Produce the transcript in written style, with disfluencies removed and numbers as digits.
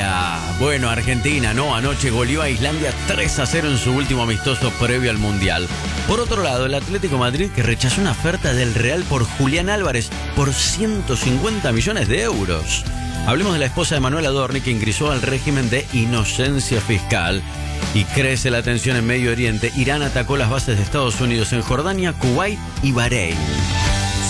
Italia. Bueno, Argentina, ¿no? Anoche goleó a Islandia 3-0 en su último amistoso previo al Mundial. Por otro lado, el Atlético de Madrid que rechazó una oferta del Real por Julián Álvarez por 150 millones de euros. Hablemos de la esposa de Manuel Adorni que ingresó al régimen de inocencia fiscal. Y crece la tensión en Medio Oriente. Irán atacó las bases de Estados Unidos en Jordania, Kuwait y Bahrein.